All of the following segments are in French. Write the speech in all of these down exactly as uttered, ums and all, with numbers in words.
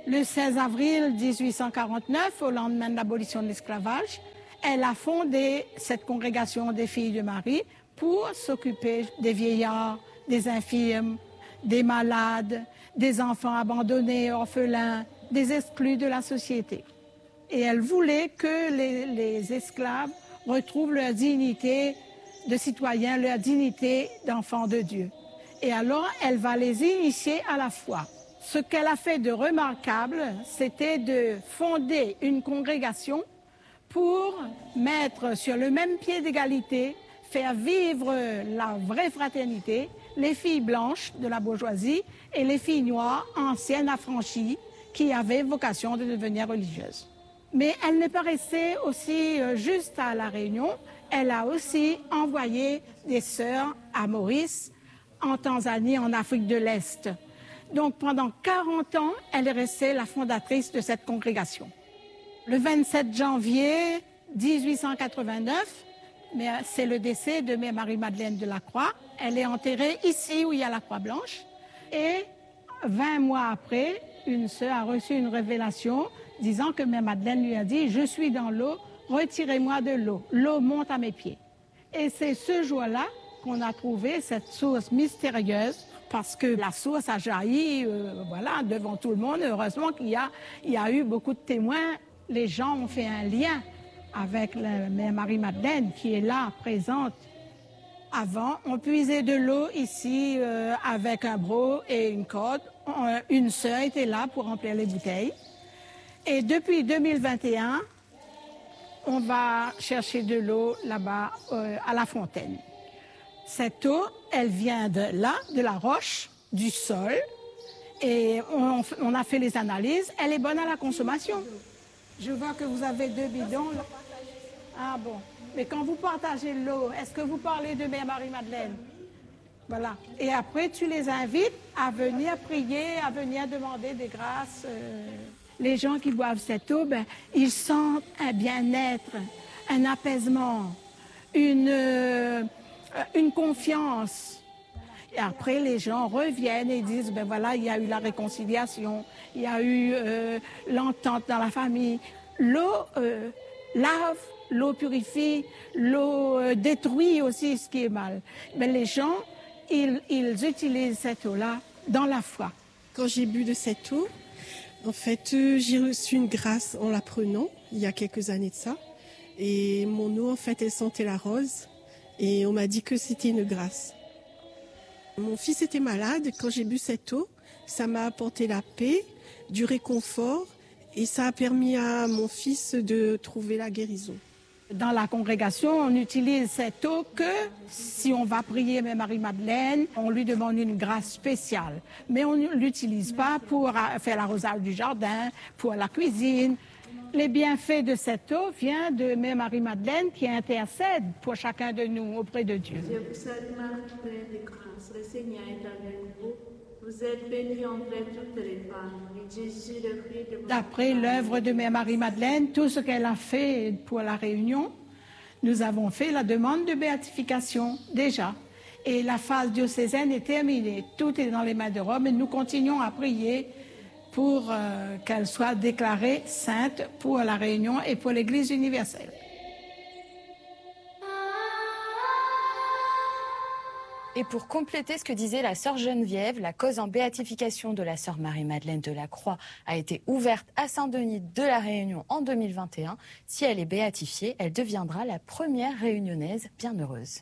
Le seize avril mille huit cent quarante-neuf, au lendemain de l'abolition de l'esclavage, elle a fondé cette congrégation des filles de Marie pour s'occuper des vieillards, des infirmes, des malades, des enfants abandonnés, orphelins, des exclus de la société. Et elle voulait que les, les esclaves retrouvent leur dignité de citoyens, leur dignité d'enfants de Dieu. Et alors, elle va les initier à la foi. Ce qu'elle a fait de remarquable, c'était de fonder une congrégation pour mettre sur le même pied d'égalité, faire vivre la vraie fraternité, les filles blanches de la bourgeoisie et les filles noires, anciennes affranchies, qui avaient vocation de devenir religieuses. Mais elle n'est pas restée aussi juste à La Réunion, elle a aussi envoyé des sœurs à Maurice, en Tanzanie, en Afrique de l'Est. Donc pendant quarante ans, elle est restée la fondatrice de cette congrégation. Le vingt-sept janvier mille huit cent quatre-vingt-neuf, mais c'est le décès de Mère Marie-Madeleine de la Croix. Elle est enterrée ici où il y a la Croix Blanche. Et vingt mois après, une sœur a reçu une révélation disant que Mère Madeleine lui a dit « Je suis dans l'eau, retirez-moi de l'eau. L'eau monte à mes pieds. » Et c'est ce jour-là qu'on a trouvé cette source mystérieuse parce que la source a jailli euh, voilà, devant tout le monde. Heureusement qu'il y a, il y a eu beaucoup de témoins. Les gens ont fait un lien avec la Mère Marie-Madeleine qui est là, présente. Avant, on puisait de l'eau ici euh, avec un broc et une corde. On, une sœur était là pour remplir les bouteilles. Et depuis deux mille vingt et un, on va chercher de l'eau là-bas euh, à la fontaine. Cette eau, elle vient de là, de la roche, du sol. Et on, on a fait les analyses. Elle est bonne à la consommation. Je vois que vous avez deux bidons. Là. Ah bon. Mais quand vous partagez l'eau, est-ce que vous parlez de Mère Marie-Madeleine? Voilà. Et après, tu les invites à venir prier, à venir demander des grâces. Euh... Les gens qui boivent cette eau, ben, ils sentent un bien-être, un apaisement, une, euh, une confiance. Et après, les gens reviennent et disent, ben voilà, il y a eu la réconciliation, il y a eu euh, l'entente dans la famille. L'eau euh, lave, l'eau purifie, l'eau euh, détruit aussi ce qui est mal. Mais les gens, ils, ils utilisent cette eau-là dans la foi. Quand j'ai bu de cette eau, en fait, euh, j'ai reçu une grâce en la prenant, il y a quelques années de ça. Et mon eau, en fait, elle sentait la rose. Et on m'a dit que c'était une grâce. Mon fils était malade. Quand j'ai bu cette eau, ça m'a apporté la paix, du réconfort. Et ça a permis à mon fils de trouver la guérison. Dans la congrégation, on utilise cette eau que si on va prier Mère Marie-Madeleine, on lui demande une grâce spéciale. Mais on ne l'utilise pas pour faire l'arrosage du jardin, pour la cuisine. Les bienfaits de cette eau viennent de Mère Marie-Madeleine qui intercède pour chacun de nous auprès de Dieu. Je vous salue Marie, pleine de grâce, le Seigneur est avec vous. Vous êtes bénie entre toutes les femmes, et Jésus, le fruit de votre... D'après l'œuvre de Mère Marie-Madeleine, tout ce qu'elle a fait pour la Réunion, nous avons fait la demande de béatification déjà. Et la phase diocésaine est terminée. Tout est dans les mains de Rome et nous continuons à prier pour euh, qu'elle soit déclarée sainte pour la Réunion et pour l'Église universelle. Et pour compléter ce que disait la sœur Geneviève, la cause en béatification de la sœur Marie-Madeleine de la Croix a été ouverte à Saint-Denis de la Réunion en deux mille vingt et un. Si elle est béatifiée, elle deviendra la première réunionnaise bienheureuse.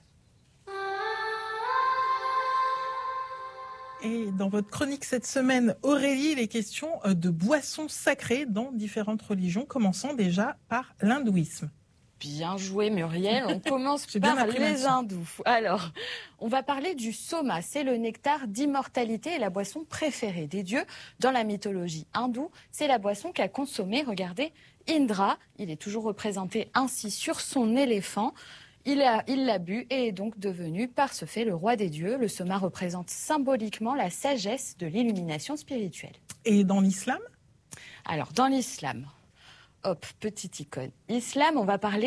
Et dans votre chronique cette semaine, Aurélie, il est question de boissons sacrées dans différentes religions, commençant déjà par l'hindouisme. Bien joué Muriel, on commence par les hindous. Alors, on va parler du soma, c'est le nectar d'immortalité et la boisson préférée des dieux. Dans la mythologie hindoue, c'est la boisson qu'a consommée, regardez, Indra. Il est toujours représenté ainsi sur son éléphant. Il a, il l'a bu et est donc devenu par ce fait le roi des dieux. Le soma représente symboliquement la sagesse de l'illumination spirituelle. Et dans l'islam ? Alors, dans l'islam... Hop, petite icône. Islam, on va parler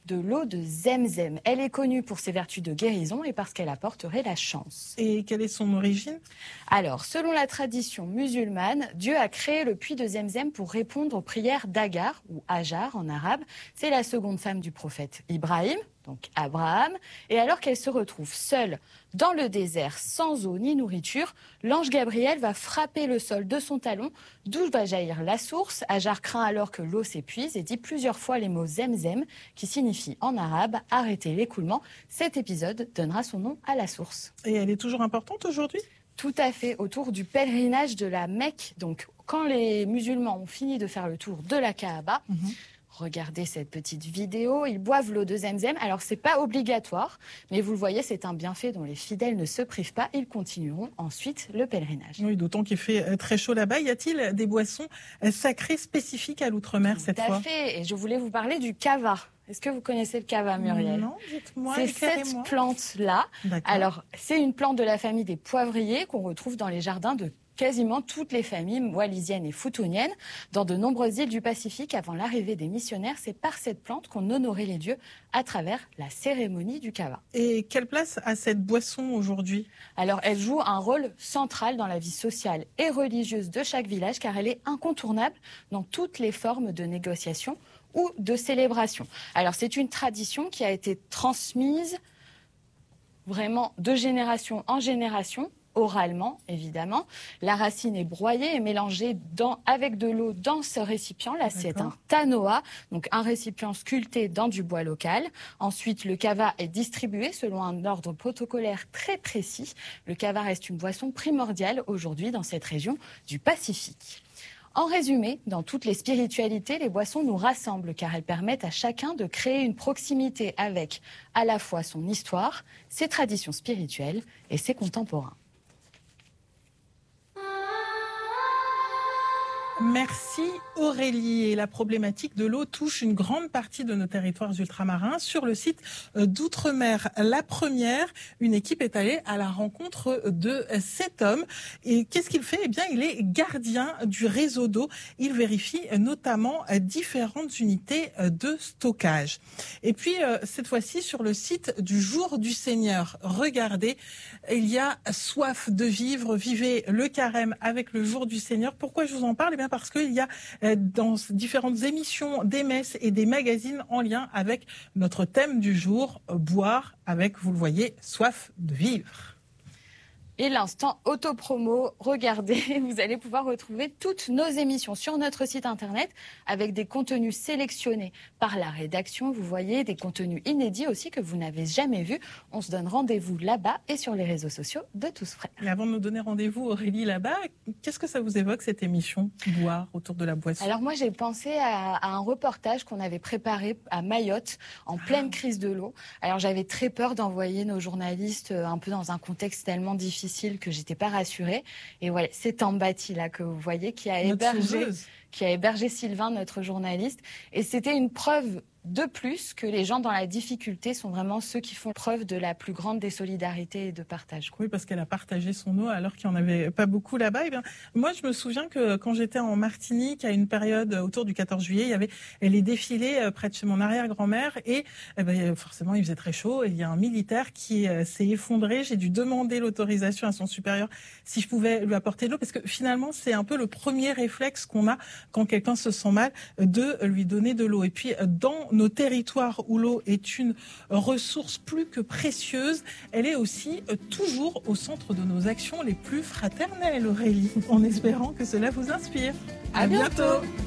de l'eau de Zemzem. Elle est connue pour ses vertus de guérison et parce qu'elle apporterait la chance. Et quelle est son origine? Alors, selon la tradition musulmane, Dieu a créé le puits de Zemzem pour répondre aux prières d'Agar, ou Hajar en arabe. C'est la seconde femme du prophète Ibrahim, donc Abraham. Et alors qu'elle se retrouve seule dans le désert, sans eau ni nourriture, l'ange Gabriel va frapper le sol de son talon, d'où va jaillir la source. Hajar craint alors que l'eau s'épuise et dit plusieurs fois les mots Zemzem, qui signifie en arabe « arrêter l'écoulement ». Cet épisode donnera son nom à la source. Et elle est toujours importante aujourd'hui? Tout à fait, autour du pèlerinage de la Mecque. Donc, quand les musulmans ont fini de faire le tour de la Kaaba, mmh. regardez cette petite vidéo, ils boivent l'eau de Zemzem. Alors, ce n'est pas obligatoire, mais vous le voyez, c'est un bienfait dont les fidèles ne se privent pas. Ils continueront ensuite le pèlerinage. Oui, d'autant qu'il fait très chaud là-bas. Y a-t-il des boissons sacrées spécifiques à l'outre-mer cette fois? Tout à fait, et je voulais vous parler du kava. Est-ce que vous connaissez le kava, Muriel? Non, dites-moi. C'est cette plante-là. Alors, c'est une plante de la famille des poivriers qu'on retrouve dans les jardins de quasiment toutes les familles wallisiennes et futuniennes dans de nombreuses îles du Pacifique. Avant l'arrivée des missionnaires, c'est par cette plante qu'on honorait les dieux à travers la cérémonie du kava. Et quelle place a cette boisson aujourd'hui? Alors, elle joue un rôle central dans la vie sociale et religieuse de chaque village car elle est incontournable dans toutes les formes de négociation ou de célébration. Alors, c'est une tradition qui a été transmise vraiment de génération en génération, oralement, évidemment. La racine est broyée et mélangée dans, avec de l'eau dans ce récipient. Là, c'est un tanoa, donc un récipient sculpté dans du bois local. Ensuite, le kava est distribué selon un ordre protocolaire très précis. Le kava reste une boisson primordiale aujourd'hui dans cette région du Pacifique. En résumé, dans toutes les spiritualités, les boissons nous rassemblent car elles permettent à chacun de créer une proximité avec à la fois son histoire, ses traditions spirituelles et ses contemporains. Merci Aurélie. Et la problématique de l'eau touche une grande partie de nos territoires ultramarins. Sur le site d'Outre-mer, la première, une équipe est allée à la rencontre de cet homme. Et qu'est-ce qu'il fait? Eh bien, il est gardien du réseau d'eau. Il vérifie notamment différentes unités de stockage. Et puis, cette fois-ci, sur le site du Jour du Seigneur, regardez, il y a soif de vivre. Vivez le carême avec le Jour du Seigneur. Pourquoi je vous en parle? Eh bien, parce qu'il y a dans différentes émissions des messes et des magazines en lien avec notre thème du jour, boire avec, vous le voyez, soif de vivre. Et l'instant autopromo, regardez, vous allez pouvoir retrouver toutes nos émissions sur notre site internet avec des contenus sélectionnés par la rédaction. Vous voyez des contenus inédits aussi que vous n'avez jamais vus. On se donne rendez-vous là-bas et sur les réseaux sociaux de Tous Frères. Et avant de nous donner rendez-vous, Aurélie, là-bas, qu'est-ce que ça vous évoque cette émission, boire autour de la boisson? Alors moi, j'ai pensé à, à un reportage qu'on avait préparé à Mayotte en pleine crise de l'eau. Alors j'avais très peur d'envoyer nos journalistes un peu dans un contexte tellement difficile que j'étais pas rassurée. Et voilà, c'est Tambati là que vous voyez qui a hébergé, qui a hébergé Sylvain, notre journaliste. Et c'était une preuve de plus que les gens dans la difficulté sont vraiment ceux qui font preuve de la plus grande des solidarités et de partage. Oui, parce qu'elle a partagé son eau alors qu'il n'y en avait pas beaucoup là-bas. Eh bien, moi, je me souviens que quand j'étais en Martinique, à une période autour du quatorze juillet, il y avait les défilés près de chez mon arrière-grand-mère et eh bien, forcément, il faisait très chaud. Et il y a un militaire qui s'est effondré. J'ai dû demander l'autorisation à son supérieur si je pouvais lui apporter de l'eau parce que finalement, c'est un peu le premier réflexe qu'on a quand quelqu'un se sent mal de lui donner de l'eau. Et puis, dans nos territoires où l'eau est une ressource plus que précieuse, elle est aussi toujours au centre de nos actions les plus fraternelles, Aurélie, en espérant que cela vous inspire. À, à bientôt. bientôt.